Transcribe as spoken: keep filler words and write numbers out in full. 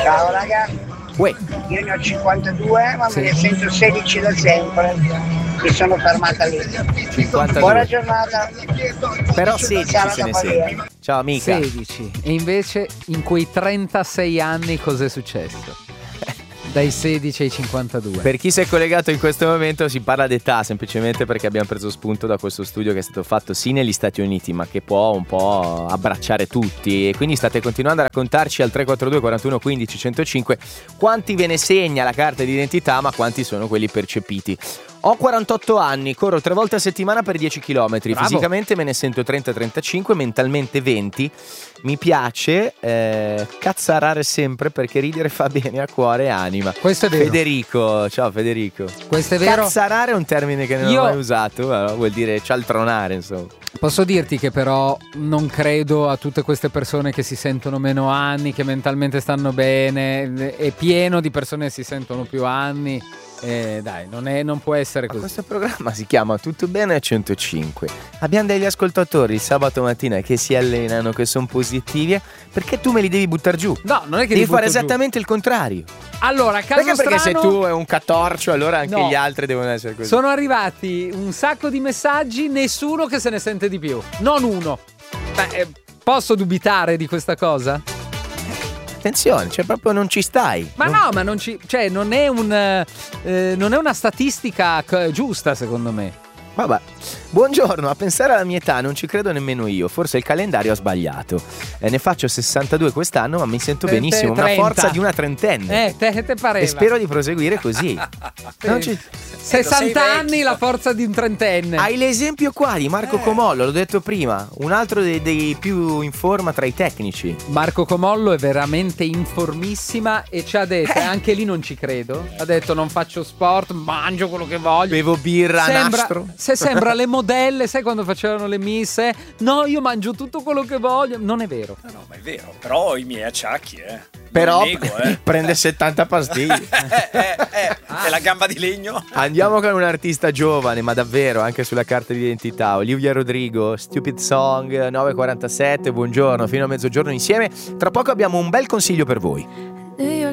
Ciao raga, Uè. io ne ho cinquantadue ma Sì. me ne sento sedici da sempre. Mi sono fermata lì. cinquantadue. Buona giornata. Però sedici Chiara se ne Cavalieri. sente. Ciao amica. sedici. E invece in quei trentasei anni cos'è successo? Dai sedici ai cinquantadue. Per chi si è collegato in questo momento si parla d'età semplicemente perché abbiamo preso spunto da questo studio che è stato fatto sì negli Stati Uniti ma che può un po' abbracciare tutti, e quindi state continuando a raccontarci al tre quattro due quarantuno quindici centocinque quanti ve ne segna la carta d'identità, ma quanti sono quelli percepiti. Ho quarantotto anni, corro tre volte a settimana per dieci chilometri. Bravo. Fisicamente me ne sento trenta trentacinque, mentalmente venti. Mi piace eh, cazzarare sempre perché ridere fa bene a cuore e anima. Questo è vero. Federico, ciao Federico. Questo è vero. Cazzarare è un termine che non Io- ho mai usato, però vuol dire cialtronare, insomma. Posso dirti che però non credo a tutte queste persone che si sentono meno anni, che mentalmente stanno bene. È pieno di persone che si sentono più anni. Eh, dai, non, è, non può essere Ma così. questo programma si chiama Tutto Bene a centocinque. Abbiamo degli ascoltatori il sabato mattina che si allenano, che sono positivi. Perché tu me li devi buttare giù? No, non è che Devi li fare butto giù. esattamente il contrario. Allora, caso Perché, perché se strano, tu è un catorcio, allora anche No. gli altri devono essere così. sono arrivati un sacco di messaggi, nessuno che se ne sente di più. Non uno. Beh, eh, posso dubitare di questa cosa? Attenzione, cioè proprio non ci stai. Ma Non- no, ma non ci, cioè non è un eh, non è una statistica c- giusta, secondo me. Vabbè, buongiorno, a pensare alla mia età non ci credo nemmeno io, forse il calendario ha sbagliato. Eh, ne faccio sessantadue quest'anno, ma mi sento Eh, benissimo, te- una trenta. forza di una trentenne. Eh, te, te pareva. E spero di proseguire così. Non ci- sessanta sei vecchio. anni la forza di un trentenne. Hai l'esempio qua di Eh. Marco Comollo, l'ho detto prima, un altro dei, dei più in forma tra i tecnici. Marco Comollo è veramente informissima e ci ha detto, Eh. e anche lì non ci credo, ha detto non faccio sport, mangio quello che voglio. Bevo birra a Sembra, nastro. se sembra le modelle, sai quando facevano le miss? eh? No, io mangio tutto quello che voglio. Non è vero. No, no, ma è vero. Però ho i miei acciacchi, eh. Non Però nego, eh. prende settanta pastiglie. eh, eh, eh. E la gamba di legno? Andiamo con un artista giovane, ma davvero, anche sulla carta d'identità. Olivia Rodrigo, Stupid Song, nove e quarantasette, buongiorno, fino a mezzogiorno insieme. Tra poco abbiamo un bel consiglio per voi. New York